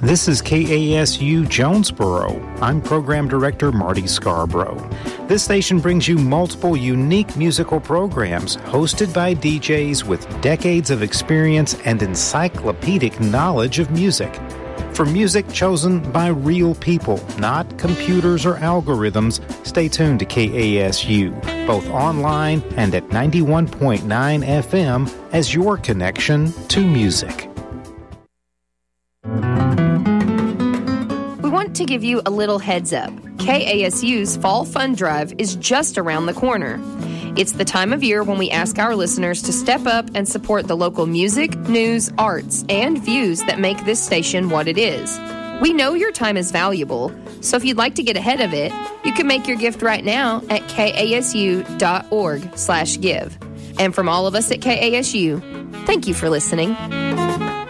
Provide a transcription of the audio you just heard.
This is KASU Jonesboro. I'm Program Director Marty Scarborough. This station brings you multiple unique musical programs hosted by DJs with decades of experience and encyclopedic knowledge of music. For music chosen by real people, not computers or algorithms, stay tuned to KASU, both online and at 91.9 FM as your connection to music. To give you a little heads up, KASU's Fall Fund Drive is just around the corner. It's the time of year when we ask our listeners to step up and support the local music, news, arts, and views that make this station what it is. We know your time is valuable, so if you'd like to get ahead of it, you can make your gift right now at kasu.org/give. And from all of us at KASU, thank you for listening.